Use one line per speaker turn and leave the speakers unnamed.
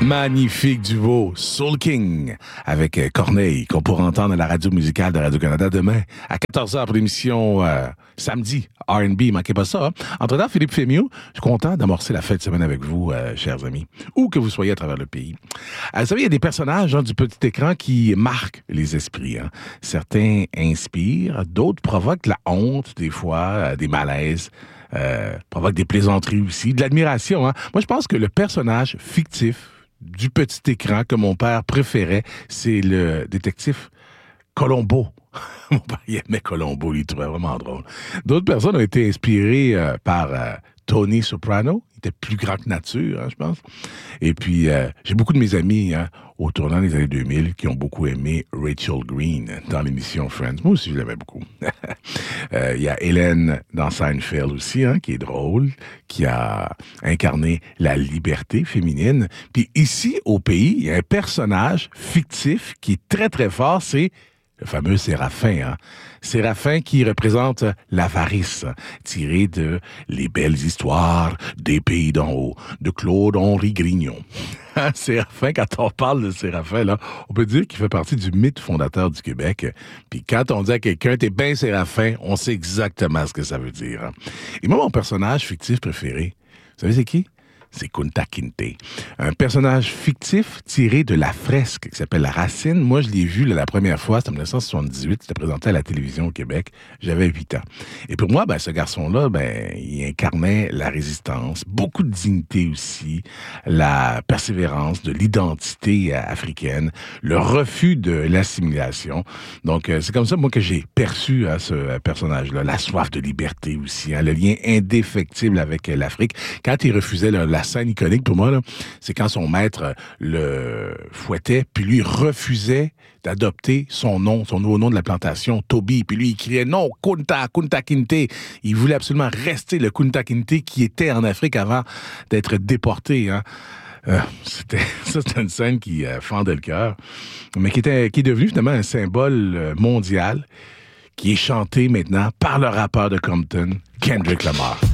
Magnifique duo, Soul King, avec Corneille, qu'on pourra entendre à la radio musicale de Radio-Canada demain, à 14h pour l'émission samedi, R&B, manquez pas ça. Hein? Entre-temps, Philippe Fémieux, je suis content d'amorcer la fête de semaine avec vous, chers amis, où que vous soyez à travers le pays. Vous savez, il y a des personnages du petit écran qui marquent les esprits. Hein? Certains inspirent, d'autres provoquent la honte, des fois, des malaises. Provoquent des plaisanteries aussi, de l'admiration. Hein? Moi, je pense que le personnage fictif du petit écran que mon père préférait, c'est le détective Columbo. Mon père, il aimait Columbo, il trouvait vraiment drôle. D'autres personnes ont été inspirées par Tony Soprano. Il était plus grand que nature, hein, je pense. Et puis, j'ai beaucoup de mes amis au tournant des années 2000 qui ont beaucoup aimé Rachel Green dans l'émission Friends. Moi aussi, je l'aimais beaucoup. Il y a Hélène dans Seinfeld aussi, qui est drôle, qui a incarné la liberté féminine. Puis ici, au pays, il y a un personnage fictif qui est très, très fort, c'est le fameux Séraphin. Hein? Séraphin qui représente l'avarice, tiré de Les belles histoires des pays d'en haut, de Claude-Henri Grignon. Séraphin, quand on parle de Séraphin, là, on peut dire qu'il fait partie du mythe fondateur du Québec. Puis quand on dit à quelqu'un « t'es bien Séraphin », on sait exactement ce que ça veut dire. Hein? Et moi, mon personnage fictif préféré, vous savez c'est qui? C'est Kunta Kinte. Un personnage fictif tiré de la fresque qui s'appelle La Racine. Moi, je l'ai vu la première fois, c'était en 1978, c'était présenté à la télévision au Québec. J'avais 8 ans. Et pour moi, ce garçon-là, il incarnait la résistance, beaucoup de dignité aussi, la persévérance de l'identité africaine, le refus de l'assimilation. Donc, c'est comme ça, moi, que j'ai perçu ce personnage-là. La soif de liberté aussi, le lien indéfectible avec l'Afrique. Quand il refusait la scène iconique pour moi, là, c'est quand son maître le fouettait, puis lui refusait d'adopter son nouveau nom de la plantation, Toby. Puis lui, il criait « Non, Kunta Kinte ». Il voulait absolument rester le Kunta Kinte qui était en Afrique avant d'être déporté. Hein. C'était une scène qui fendait le cœur, mais qui est devenue finalement un symbole mondial qui est chanté maintenant par le rappeur de Compton, Kendrick Lamar.